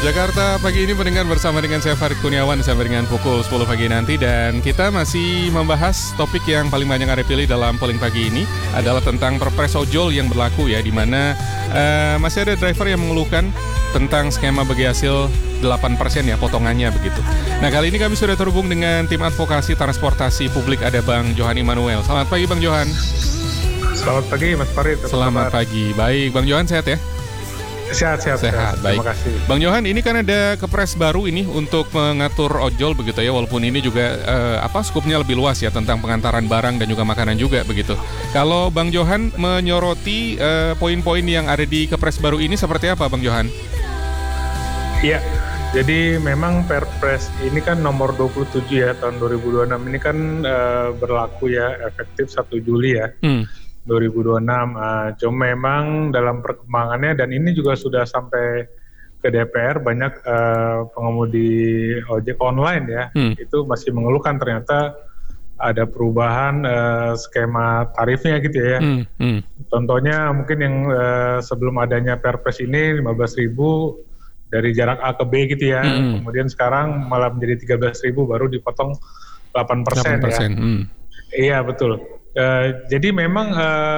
Jakarta pagi ini pendengar bersama dengan saya Farid Kurniawan sampai dengan pukul 10 pagi nanti. Dan kita masih membahas topik yang paling banyak Anda pilih dalam polling pagi ini adalah tentang perpres ojol yang berlaku ya, di mana masih ada driver yang mengeluhkan tentang skema bagi hasil 8% ya potongannya begitu. Nah, kali ini kami sudah terhubung dengan tim advokasi transportasi publik, ada Bang Johan Immanuel. Selamat pagi Bang Johan. Selamat pagi Mas Farid. Selamat pagi. Baik, Bang Johan sehat ya? Sehat. Baik. Terima kasih. Bang Johan, ini kan ada kepres baru ini untuk mengatur ojol begitu ya, walaupun ini juga skupnya lebih luas ya tentang pengantaran barang dan juga makanan juga begitu. Kalau Bang Johan menyoroti poin-poin yang ada di kepres baru ini seperti apa Bang Johan? Iya. Jadi memang Perpres ini kan nomor 27 ya tahun 2026 ini kan berlaku ya efektif 1 Juli ya. 2026. Cuma memang dalam perkembangannya, dan ini juga sudah sampai ke DPR, banyak pengemudi ojek online ya, itu masih mengeluhkan ternyata ada perubahan skema tarifnya gitu ya. Contohnya mungkin yang sebelum adanya Perpres ini 15.000 dari jarak A ke B gitu ya, kemudian sekarang malah menjadi 13.000 baru dipotong 8% ya. Iya betul. Jadi memang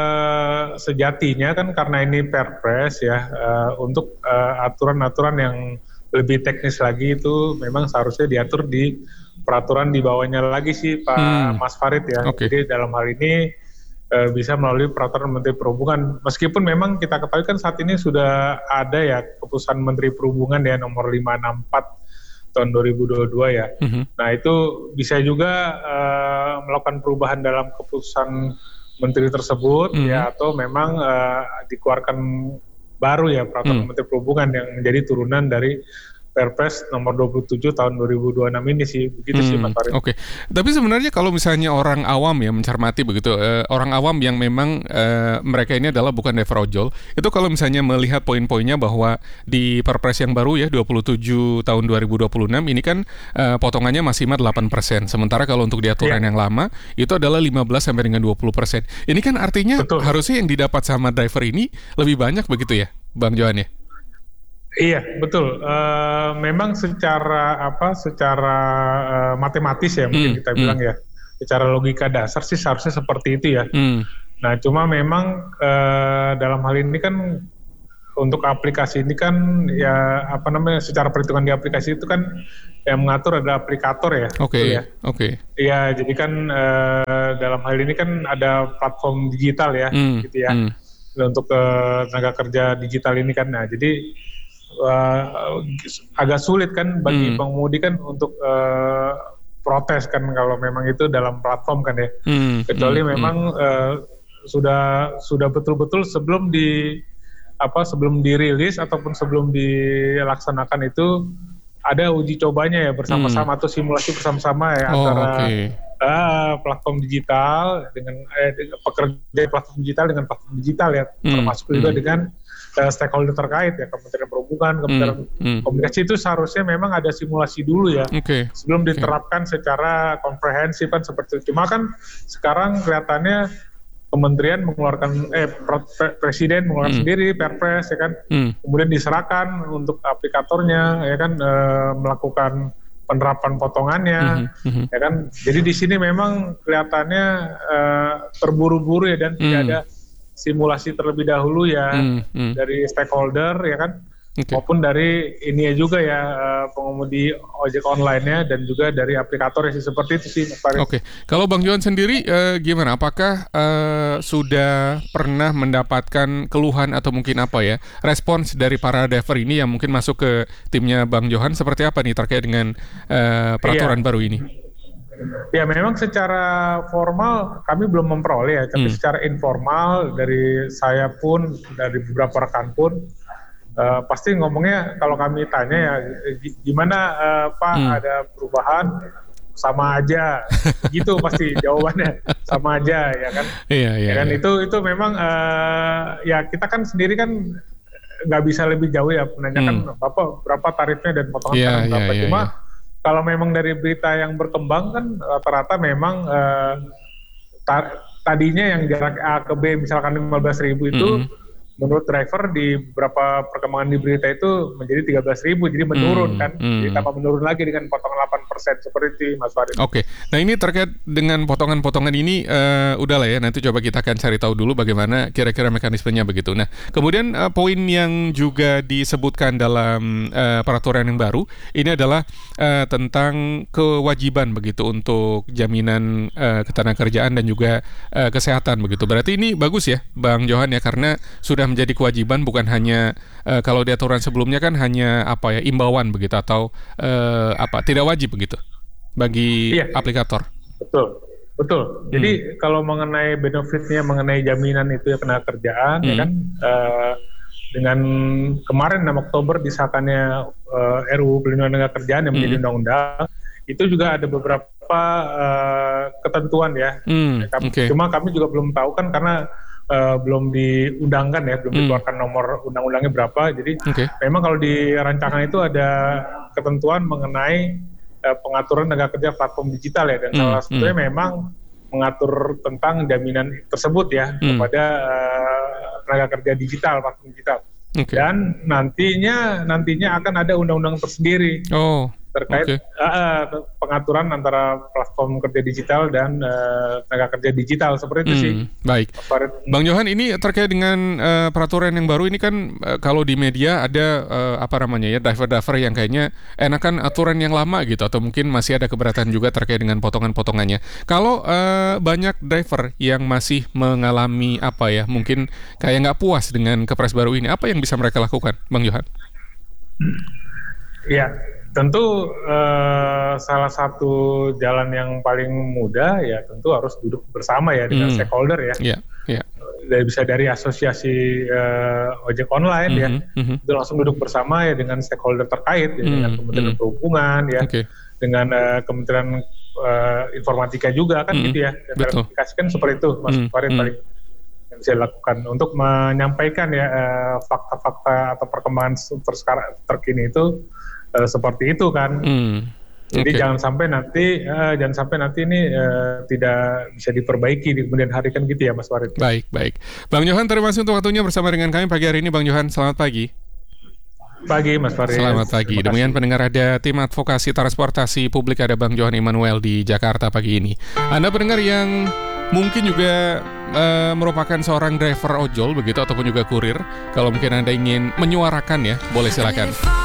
sejatinya kan karena ini Perpres ya, untuk aturan-aturan yang lebih teknis lagi itu memang seharusnya diatur di peraturan di bawahnya lagi sih Pak Mas Farid ya. Okay. Jadi dalam hal ini bisa melalui peraturan Menteri Perhubungan. Meskipun memang kita ketahui kan saat ini sudah ada ya keputusan Menteri Perhubungan ya nomor 564 tahun 2022 ya. Nah itu bisa juga melakukan perubahan dalam keputusan menteri tersebut ya, atau memang dikeluarkan baru ya peraturan Menteri Perhubungan yang menjadi turunan dari Perpres nomor 27 tahun 2026 ini sih, begitu sih Mas Farid. Oke. Tapi sebenarnya kalau misalnya orang awam ya mencermati begitu, orang awam yang memang mereka ini adalah bukan driver ojol, itu kalau misalnya melihat poin-poinnya bahwa di Perpres yang baru ya 27 tahun 2026 ini kan potongannya maksimal 8%. Sementara kalau untuk di aturan yang lama itu adalah 15 sampai dengan 20%. Ini kan artinya harusnya yang didapat sama driver ini lebih banyak begitu ya, Bang Johan ya? Iya betul. Memang secara matematis ya mungkin kita bilang ya, secara logika dasar sih seharusnya seperti itu ya. Nah cuma memang dalam hal ini kan untuk aplikasi ini kan ya secara perhitungan di aplikasi itu kan yang mengatur ada aplikator ya. Oke. Iya, jadi kan dalam hal ini kan ada platform digital ya, gitu ya. Untuk tenaga kerja digital ini kan, nah jadi agak sulit kan bagi pengemudi kan untuk protes kan kalau memang itu dalam platform kan ya, kecuali memang sudah betul-betul sebelum dirilis ataupun sebelum dilaksanakan itu ada uji cobanya ya bersama-sama atau simulasi bersama-sama ya antara platform digital dengan pekerja platform digital dengan platform digital ya, termasuk juga dengan stakeholder terkait ya, Kementerian Perhubungan, Kementerian Komunikasi. Itu seharusnya memang ada simulasi dulu ya, sebelum diterapkan secara komprehensif kan seperti itu. Cuma kan sekarang kelihatannya Kementerian mengeluarkan Presiden mengeluarkan sendiri Perpres ya kan, kemudian diserahkan untuk aplikatornya ya kan, melakukan penerapan potongannya ya kan. Jadi di sini memang kelihatannya terburu-buru ya, dan tidak ada simulasi terlebih dahulu ya dari stakeholder ya kan, maupun dari ini juga ya pengemudi ojek online-nya dan juga dari aplikator ya, seperti itu sih Mas Farid. Oke. Kalau Bang Johan sendiri gimana? Apakah sudah pernah mendapatkan keluhan atau mungkin respons dari para driver ini yang mungkin masuk ke timnya Bang Johan, seperti apa nih terkait dengan peraturan baru ini? Ya memang secara formal kami belum memperoleh ya, tapi secara informal dari saya pun, dari beberapa rekan pun pasti ngomongnya, kalau kami tanya ya gimana Pak, ada perubahan, sama aja gitu pasti jawabannya, sama aja ya kan. Iya. Kan itu memang ya kita kan sendiri kan nggak bisa lebih jauh ya menanyakan Bapak berapa tarifnya dan potongan berapa. Cuma kalau memang dari berita yang berkembang kan rata-rata memang tadinya yang jarak A ke B misalkan 15.000 itu menurut driver di beberapa perkembangan di berita itu menjadi 13.000, jadi menurun kan, jadi tambah menurun lagi dengan potongan 8% seperti itu, Mas Farid. Oke, nah ini terkait dengan potongan-potongan ini, udahlah ya, nanti coba kita akan cari tahu dulu bagaimana kira-kira mekanismenya begitu. Nah, kemudian poin yang juga disebutkan dalam peraturan yang baru, ini adalah tentang kewajiban begitu untuk jaminan ketenagakerjaan dan juga kesehatan begitu. Berarti ini bagus ya, Bang Johan ya, karena sudah menjadi kewajiban, bukan hanya kalau di aturan sebelumnya kan hanya imbauan begitu atau tidak wajib begitu bagi aplikator. Betul. Jadi kalau mengenai benefitnya, mengenai jaminan itu ya ketenagakerjaan ya kan, dengan kemarin 6 Oktober disahkannya RUU Pelindungan Tenaga Kerjaan yang menjadi undang-undang, itu juga ada beberapa ketentuan ya. Cuma kami juga belum tahu kan karena belum diundangkan ya, belum dikeluarkan nomor undang-undangnya berapa. Jadi memang kalau di rancangan itu ada ketentuan mengenai pengaturan tenaga kerja platform digital ya, dan salah satunya memang mengatur tentang jaminan tersebut ya kepada tenaga kerja digital, platform digital. Dan nantinya akan ada undang-undang tersendiri terkait pengaturan antara platform kerja digital dan tenaga kerja digital, seperti itu sih. Baik, Bang Johan, ini terkait dengan peraturan yang baru ini kan, kalau di media ada driver-driver yang kayaknya enakan aturan yang lama gitu, atau mungkin masih ada keberatan juga terkait dengan potongan-potongannya. Kalau banyak driver yang masih mengalami mungkin kayak nggak puas dengan kepres baru ini, apa yang bisa mereka lakukan, Bang Johan? Ya, tentu salah satu jalan yang paling mudah ya tentu harus duduk bersama ya dengan stakeholder ya. Bisa dari asosiasi ojek online ya, itu langsung duduk bersama ya dengan stakeholder terkait ya, dengan Kementerian Perhubungan ya, dengan Kementerian Informatika juga kan gitu ya. Dan verifikasikan seperti itu, Mas Farid, paling yang bisa dilakukan untuk menyampaikan ya fakta-fakta atau perkembangan terkini itu. Seperti itu kan. Jadi jangan sampai nanti ini tidak bisa diperbaiki di kemudian hari kan gitu ya, Mas Farid. Baik. Bang Johan, terima kasih untuk waktunya bersama dengan kami pagi hari ini, Bang Johan. Selamat pagi. Pagi, Mas Farid. Selamat pagi. Demikian pendengar, ada tim advokasi transportasi publik, ada Bang Johan Immanuel di Jakarta pagi ini. Anda pendengar yang mungkin juga merupakan seorang driver ojol begitu ataupun juga kurir, kalau mungkin Anda ingin menyuarakan ya, boleh silakan.